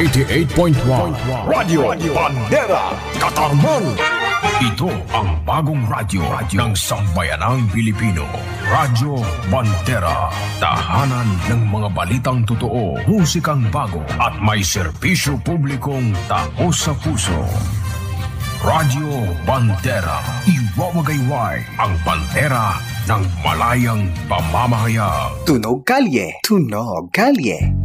88.1 Radio Bandera, Katarman. Ito ang bagong radyo ng sambayanang Pilipino. Radyo Bandera. Tahanan ng mga balitang totoo, musikang bago at may serbisyo publikong taos sa puso. Radyo Bandera. Iwawagayway ang bandera ng malayang pamamahayag. Tunog kalye, tunog kalye.